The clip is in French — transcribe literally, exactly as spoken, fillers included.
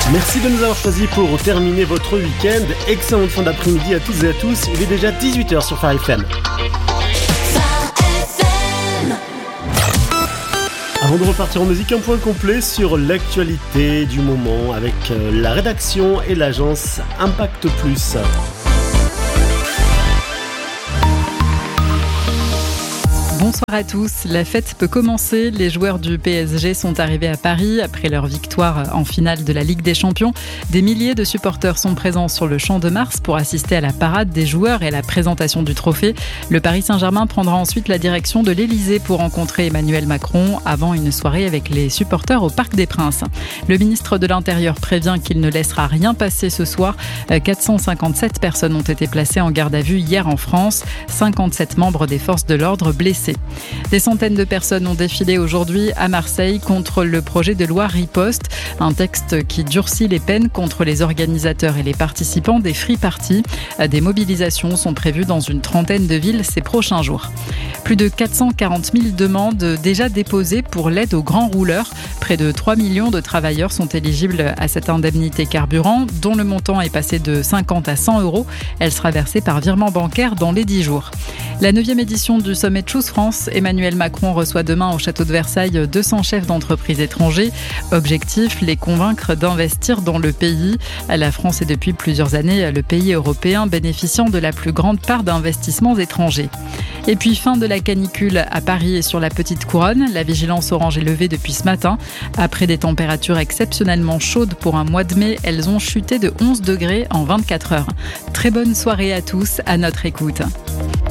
Merci de nous avoir choisis pour terminer votre week-end. Excellente fin d'après-midi à toutes et à tous. Il est déjà dix-huit heures sur Phare F M. Avant de repartir en musique, un point complet sur l'actualité du moment avec la rédaction et l'agence Impact Plus. Bonsoir à tous, la fête peut commencer. Les joueurs du P S G sont arrivés à Paris après leur victoire en finale de la Ligue des Champions. Des milliers de supporters sont présents sur le Champ de Mars pour assister à la parade des joueurs et à la présentation du trophée. Le Paris Saint-Germain prendra ensuite la direction de l'Élysée pour rencontrer Emmanuel Macron avant une soirée avec les supporters au Parc des Princes. Le ministre de l'Intérieur prévient qu'il ne laissera rien passer ce soir. quatre cent cinquante-sept personnes ont été placées en garde à vue hier en France. cinquante-sept membres des forces de l'ordre blessés. Des centaines de personnes ont défilé aujourd'hui à Marseille contre le projet de loi Riposte, un texte qui durcit les peines contre les organisateurs et les participants des free parties. Des mobilisations sont prévues dans une trentaine de villes ces prochains jours. Plus de quatre cent quarante mille demandes déjà déposées pour l'aide aux grands rouleurs. Près de trois millions de travailleurs sont éligibles à cette indemnité carburant, dont le montant est passé de cinquante à cent euros. Elle sera versée par virement bancaire dans les dix jours. La neuvième édition du sommet Choose France, Emmanuel Macron reçoit demain au château de Versailles deux cents chefs d'entreprise étrangers. Objectif, les convaincre d'investir dans le pays. La France est depuis plusieurs années le pays européen bénéficiant de la plus grande part d'investissements étrangers. Et puis fin de la canicule à Paris et sur la Petite Couronne. La vigilance orange est levée depuis ce matin. Après des températures exceptionnellement chaudes pour un mois de mai, elles ont chuté de onze degrés en vingt-quatre heures. Très bonne soirée à tous, à notre écoute.